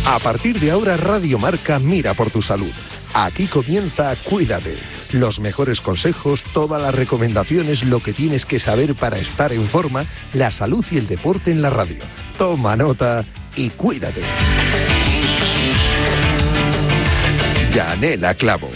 A partir de ahora, Radio Marca mira por tu salud. Aquí comienza Cuídate. Los mejores consejos, todas las recomendaciones, lo que tienes que saber para estar en forma, la salud y el deporte en la radio. Toma nota y cuídate. Yanela Clavo.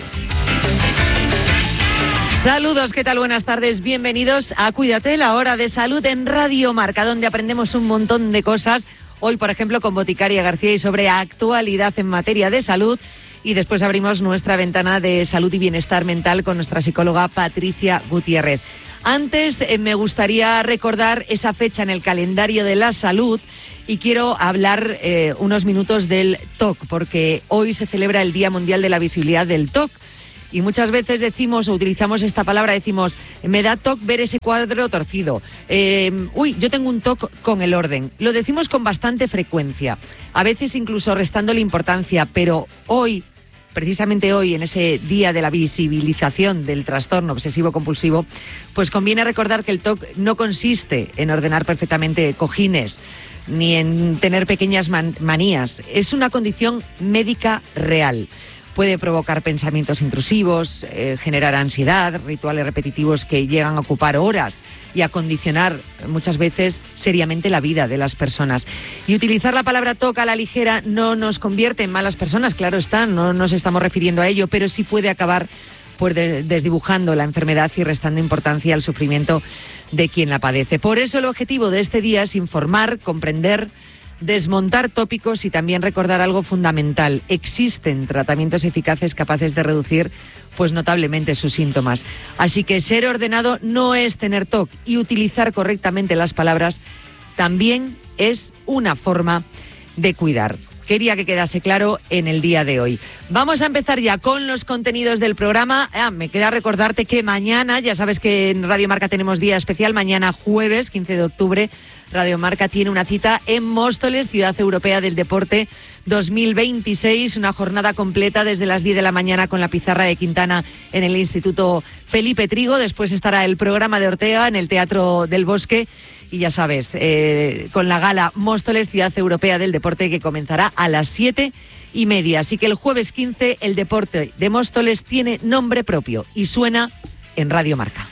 Saludos, ¿qué tal? Buenas tardes, bienvenidos a Cuídate, la hora de salud en Radio Marca, donde aprendemos un montón de cosas. Hoy, por ejemplo, con Boticaria García y sobre actualidad en materia de salud. Y después abrimos nuestra ventana de salud y bienestar mental con nuestra psicóloga Patricia Gutiérrez. Antes me gustaría recordar esa fecha en el calendario de la salud y quiero hablar unos minutos del TOC, porque hoy se celebra el Día Mundial de la Visibilidad del TOC. Y muchas veces decimos o utilizamos esta palabra, decimos, me da TOC ver ese cuadro torcido. Yo tengo un TOC con el orden. Lo decimos con bastante frecuencia, a veces incluso restándole importancia, pero hoy, precisamente hoy, en ese día de la visibilización del trastorno obsesivo-compulsivo, pues conviene recordar que el TOC no consiste en ordenar perfectamente cojines, ni en tener pequeñas manías. Es una condición médica real. Puede provocar pensamientos intrusivos, generar ansiedad, rituales repetitivos que llegan a ocupar horas y a condicionar muchas veces seriamente la vida de las personas. Y utilizar la palabra TOC a la ligera no nos convierte en malas personas, claro está, no nos estamos refiriendo a ello, pero sí puede acabar pues desdibujando la enfermedad y restando importancia al sufrimiento de quien la padece. Por eso el objetivo de este día es informar, comprender, desmontar tópicos y también recordar algo fundamental. Existen tratamientos eficaces capaces de reducir pues notablemente sus síntomas. Así que ser ordenado no es tener TOC y utilizar correctamente las palabras también es una forma de cuidar. Quería que quedase claro en el día de hoy. Vamos a empezar ya con los contenidos del programa. Me queda recordarte que mañana, ya sabes que en Radio Marca tenemos día especial, mañana jueves 15 de octubre, Radio Marca tiene una cita en Móstoles, Ciudad Europea del Deporte 2026, una jornada completa desde las 10 de la mañana con la pizarra de Quintana en el Instituto Felipe Trigo. Después estará el programa de Ortega en el Teatro del Bosque. Y ya sabes, con la gala Móstoles, Ciudad Europea del Deporte, que comenzará a las 7:30. Así que el jueves 15 el deporte de Móstoles tiene nombre propio y suena en Radio Marca.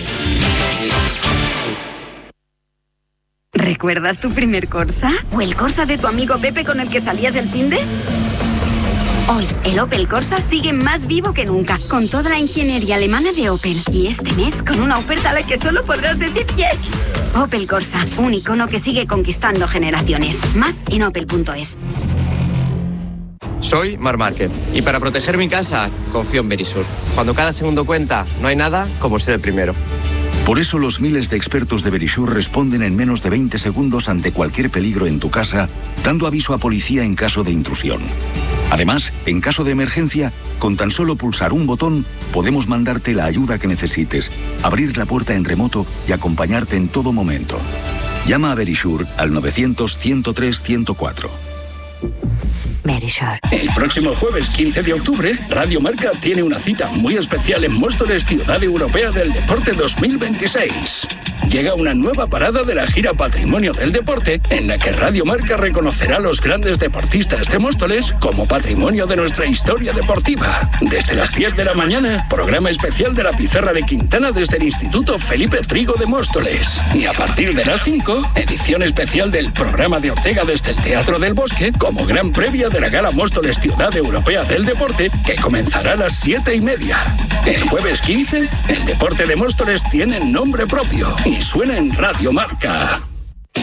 ¿Recuerdas tu primer Corsa? ¿O el Corsa de tu amigo Pepe con el que salías el finde? Hoy, el Opel Corsa sigue más vivo que nunca, con toda la ingeniería alemana de Opel. Y este mes, con una oferta a la que solo podrás decir yes. Opel Corsa, un icono que sigue conquistando generaciones. Más en opel.es. Soy Marc Márquez y para proteger mi casa, confío en Verisur. Cuando cada segundo cuenta, no hay nada como ser el primero. Por eso los miles de expertos de Verisur responden en menos de 20 segundos ante cualquier peligro en tu casa, dando aviso a policía en caso de intrusión. Además, en caso de emergencia, con tan solo pulsar un botón, podemos mandarte la ayuda que necesites, abrir la puerta en remoto y acompañarte en todo momento. Llama a Verisur al 900-103-104. Verisur. El próximo jueves 15 de octubre, Radio Marca tiene una cita muy especial en Móstoles, Ciudad Europea del Deporte 2026. Llega una nueva parada de la gira Patrimonio del Deporte, en la que Radio Marca reconocerá a los grandes deportistas de Móstoles como patrimonio de nuestra historia deportiva. Desde las 10 de la mañana, programa especial de la pizarra de Quintana desde el Instituto Felipe Trigo de Móstoles. Y a partir de las 5, edición especial del programa de Ortega desde el Teatro del Bosque, como gran previa de la gala Móstoles Ciudad Europea del Deporte, que comenzará a las 7:30. El jueves 15, el deporte de Móstoles tiene nombre propio y suena en Radio Marca.